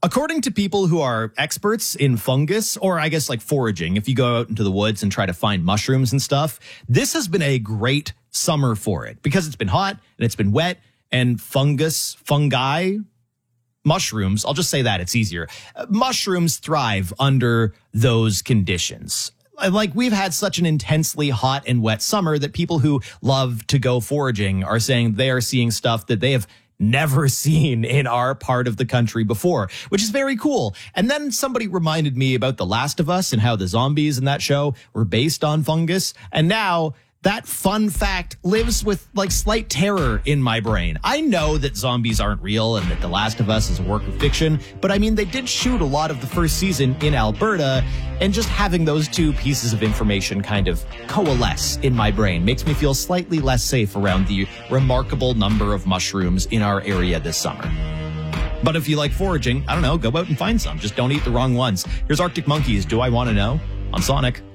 According to people who are experts in fungus, or I guess like foraging, if you go out into the woods and try to find mushrooms and stuff, this has been a great summer for it because it's been hot and it's been wet, and fungi, mushrooms, I'll just say that, it's easier. Mushrooms thrive under those conditions. Like, we've had such an intensely hot and wet summer that people who love to go foraging are saying they are seeing stuff that they have never seen in our part of the country before, which is very cool. And then somebody reminded me about The Last of Us and how the zombies in that show were based on fungus. And now that fun fact lives with like slight terror in my brain. I know that zombies aren't real and that The Last of Us is a work of fiction, but I mean, they did shoot a lot of the first season in Alberta, and just having those two pieces of information kind of coalesce in my brain makes me feel slightly less safe around the remarkable number of mushrooms in our area this summer. But if you like foraging, I don't know, go out and find some. Just don't eat the wrong ones. Here's Arctic Monkeys, Do I Want to Know? On Sonic.